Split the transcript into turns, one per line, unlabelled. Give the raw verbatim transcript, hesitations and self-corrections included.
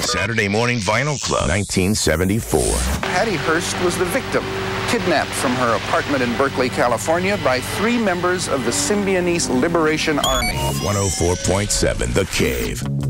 Saturday Morning Vinyl Club, nineteen seventy-four.
Patty Hearst was the victim, kidnapped from her apartment in Berkeley, California by three members of the Symbionese Liberation Army.
one oh four point seven The Cave.